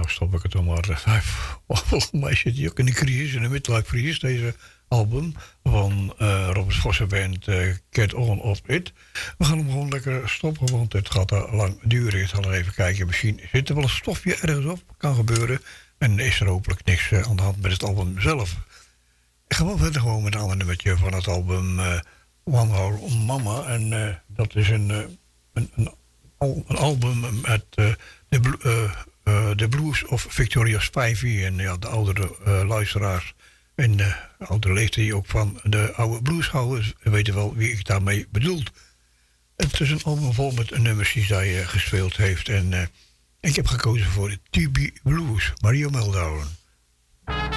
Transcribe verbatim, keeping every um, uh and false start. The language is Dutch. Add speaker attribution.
Speaker 1: nou stop ik het dan maar. Volgens mij zit hij ook in de crisis, in de midlife crisis, deze album van uh, Robert Vossen band uh, Get On Of It. We gaan hem gewoon lekker stoppen, want het gaat al lang duren. Ik zal er even kijken, misschien zit er wel een stofje ergens op. Kan gebeuren. En is er hopelijk niks uh, aan de hand met het album zelf. Ik ga wel verder gewoon met een ander nummertje van het album uh, One Hour Mama. En uh, dat is een, uh, een, een, een album met uh, de, uh, uh, de Blues of Victoria Spivey. En ja, de oudere uh, luisteraars en de oudere leeftijd ook van de oude blueshouders weten wel wie ik daarmee bedoel. Het is een album vol met nummers die zij uh, gespeeld heeft. En uh, ik heb gekozen voor de T B Blues, Mario Meldauer.